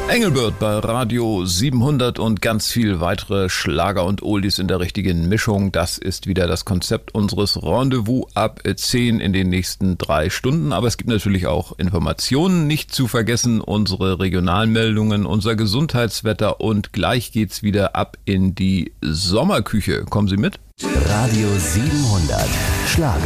Engelbert bei Radio 700 und ganz viel weitere Schlager und Oldies in der richtigen Mischung. Das ist wieder das Konzept unseres Rendezvous ab 10 in den nächsten 3 Stunden. Aber es gibt natürlich auch Informationen, nicht zu vergessen unsere Regionalmeldungen, unser Gesundheitswetter und gleich geht's wieder ab in die Sommerküche. Kommen Sie mit? Radio 700 Schlager.